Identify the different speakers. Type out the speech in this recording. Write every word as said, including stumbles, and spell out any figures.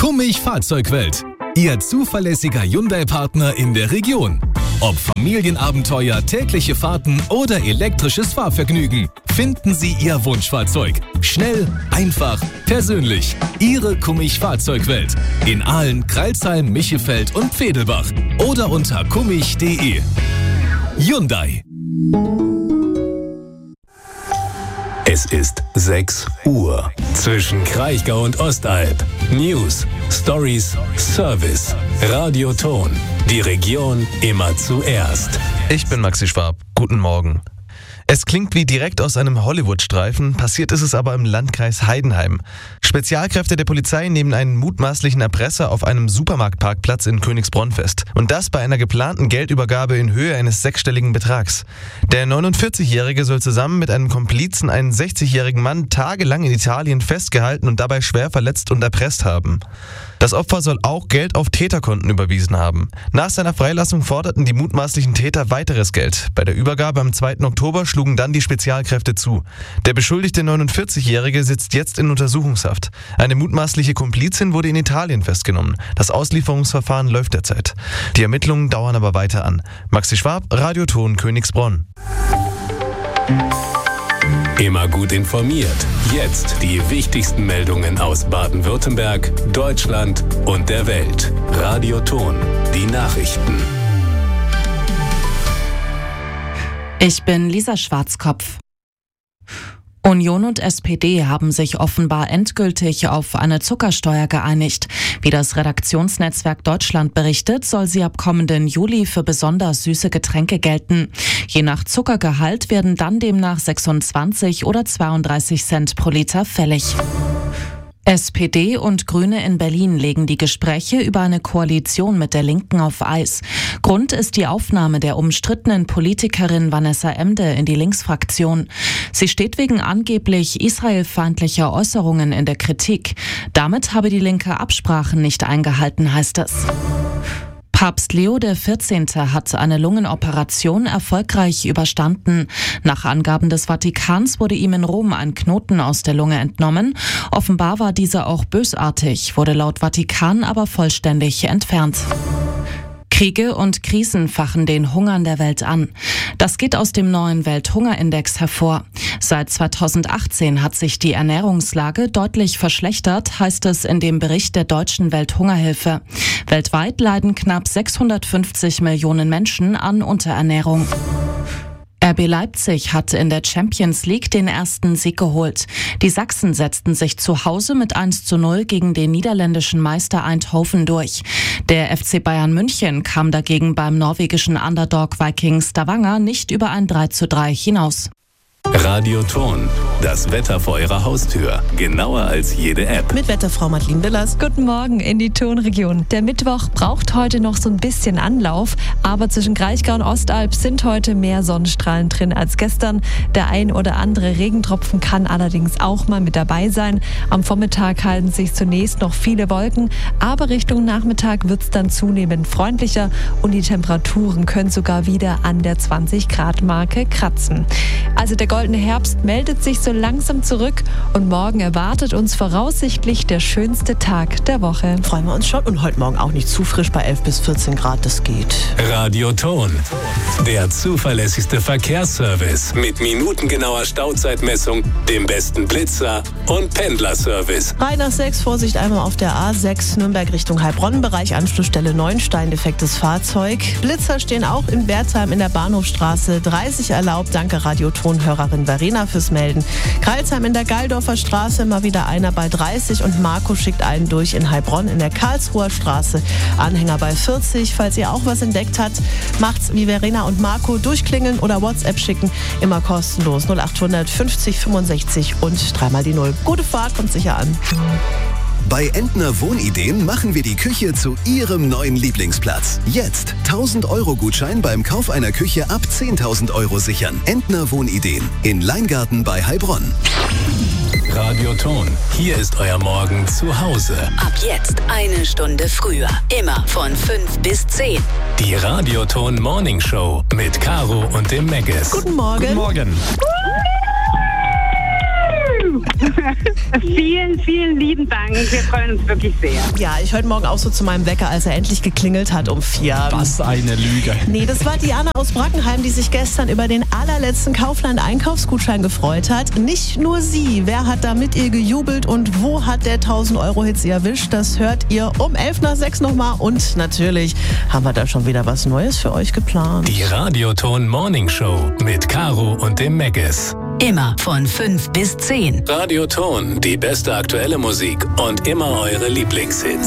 Speaker 1: Kummich Fahrzeugwelt, Ihr zuverlässiger Hyundai-Partner in der Region. Ob Familienabenteuer, tägliche Fahrten oder elektrisches Fahrvergnügen, finden Sie Ihr Wunschfahrzeug. Schnell, einfach, persönlich. Ihre Kummich Fahrzeugwelt. In Aalen, Crailsheim, Michelfeld und Pfedelbach. Oder unter kummich punkt de. Hyundai.
Speaker 2: Es ist sechs Uhr. Zwischen Kraichgau und Ostalb. News, Stories, Service. Radioton. Die Region immer zuerst.
Speaker 3: Ich bin Maxi Schwab. Guten Morgen. Es klingt wie direkt aus einem Hollywood-Streifen, passiert ist es aber im Landkreis Heidenheim. Spezialkräfte der Polizei nehmen einen mutmaßlichen Erpresser auf einem Supermarktparkplatz in Königsbronn fest. Und das bei einer geplanten Geldübergabe in Höhe eines sechsstelligen Betrags. Der neunundvierzigjährige soll zusammen mit einem Komplizen einen sechzigjährigen Mann tagelang in Italien festgehalten und dabei schwer verletzt und erpresst haben. Das Opfer soll auch Geld auf Täterkonten überwiesen haben. Nach seiner Freilassung forderten die mutmaßlichen Täter weiteres Geld. Bei der Übergabe am zweiten Oktober schlugen dann die Spezialkräfte zu. Der beschuldigte neunundvierzigjährige sitzt jetzt in Untersuchungshaft. Eine mutmaßliche Komplizin wurde in Italien festgenommen. Das Auslieferungsverfahren läuft derzeit. Die Ermittlungen dauern aber weiter an. Maxi Schwab, Radioton Königsbronn.
Speaker 2: Immer gut informiert. Jetzt die wichtigsten Meldungen aus Baden-Württemberg, Deutschland und der Welt. Radioton, die Nachrichten.
Speaker 4: Ich bin Lisa Schwarzkopf. Union und S P D haben sich offenbar endgültig auf eine Zuckersteuer geeinigt. Wie das Redaktionsnetzwerk Deutschland berichtet, soll sie ab kommenden Juli für besonders süße Getränke gelten. Je nach Zuckergehalt werden dann demnach sechsundzwanzig oder zweiunddreißig Cent pro Liter fällig. S P D und Grüne in Berlin legen die Gespräche über eine Koalition mit der Linken auf Eis. Grund ist die Aufnahme der umstrittenen Politikerin Vanessa Emde in die Linksfraktion. Sie steht wegen angeblich israelfeindlicher Äußerungen in der Kritik. Damit habe die Linke Absprachen nicht eingehalten, heißt es. Papst Leo der vierzehnte hat eine Lungenoperation erfolgreich überstanden. Nach Angaben des Vatikans wurde ihm in Rom ein Knoten aus der Lunge entnommen. Offenbar war dieser auch bösartig, wurde laut Vatikan aber vollständig entfernt. Kriege und Krisen fachen den Hungern der Welt an. Das geht aus dem neuen Welthungerindex hervor. Seit zweitausendachtzehn hat sich die Ernährungslage deutlich verschlechtert, heißt es in dem Bericht der Deutschen Welthungerhilfe. Weltweit leiden knapp sechshundertfünfzig Millionen Menschen an Unterernährung. R B Leipzig hat in der Champions League den ersten Sieg geholt. Die Sachsen setzten sich zu Hause mit eins zu null gegen den niederländischen Meister Eindhoven durch. Der F C Bayern München kam dagegen beim norwegischen Underdog Viking Stavanger nicht über ein drei zu drei hinaus.
Speaker 2: Radioton, das Wetter vor Ihrer Haustür. Genauer als jede App.
Speaker 5: Mit Wetterfrau Madeline Billers.
Speaker 6: Guten Morgen in die Tonregion. Der Mittwoch braucht heute noch so ein bisschen Anlauf, aber zwischen Kraichgau und Ostalb sind heute mehr Sonnenstrahlen drin als gestern. Der ein oder andere Regentropfen kann allerdings auch mal mit dabei sein. Am Vormittag halten sich zunächst noch viele Wolken, aber Richtung Nachmittag wird es dann zunehmend freundlicher und die Temperaturen können sogar wieder an der zwanzig Grad Marke kratzen. Also der goldene Herbst meldet sich so langsam zurück und morgen erwartet uns voraussichtlich der schönste Tag der Woche.
Speaker 5: Freuen wir uns schon und heute Morgen auch nicht zu frisch bei elf bis vierzehn Grad, das geht.
Speaker 2: Radioton, der zuverlässigste Verkehrsservice mit minutengenauer Stauzeitmessung, dem besten Blitzer und Pendlerservice.
Speaker 5: drei nach sechs, Vorsicht einmal auf der A sechs, Nürnberg Richtung Heilbronn, Bereich Anschlussstelle Neunstein, defektes Fahrzeug. Blitzer stehen auch in Bertheim in der Bahnhofstraße, dreißig erlaubt, danke Radioton-Hörerin Verena fürs Melden. Crailsheim in der Geildorfer Straße, mal wieder einer bei dreißig und Marco schickt einen durch in Heilbronn in der Karlsruher Straße. Anhänger bei vierzig. Falls ihr auch was entdeckt habt, macht's wie Verena und Marco, durchklingeln oder WhatsApp schicken. Immer kostenlos. null achthundert fünfzig fünfundsechzig und dreimal die Null. Gute Fahrt, kommt sicher an.
Speaker 1: Bei Entner Wohnideen machen wir die Küche zu Ihrem neuen Lieblingsplatz. Jetzt tausend Euro Gutschein beim Kauf einer Küche ab zehntausend Euro sichern. Entner Wohnideen in Leingarten bei Heilbronn.
Speaker 2: Radioton, hier ist euer Morgen zu Hause.
Speaker 7: Ab jetzt eine Stunde früher. Immer von fünf bis zehn.
Speaker 2: Die Radioton Morning Show mit Caro und dem Megas.
Speaker 5: Guten Morgen.
Speaker 3: Guten Morgen.
Speaker 8: Vielen, vielen lieben Dank. Wir freuen uns wirklich sehr.
Speaker 5: Ja, ich heute Morgen auch so zu meinem Wecker, als er endlich geklingelt hat um vier.
Speaker 9: Was eine Lüge.
Speaker 5: Nee, das war Diana aus Brackenheim, die sich gestern über den allerletzten Kaufland-Einkaufsgutschein gefreut hat. Nicht nur sie. Wer hat da mit ihr gejubelt und wo hat der tausend-Euro-Hit sie erwischt? Das hört ihr um elf nach sechs nochmal. Und natürlich haben wir da schon wieder was Neues für euch geplant.
Speaker 2: Die Radioton Morning Show mit Caro und dem Megas.
Speaker 7: Immer von fünf bis zehn.
Speaker 2: Radioton, die beste aktuelle Musik und immer eure Lieblingshits.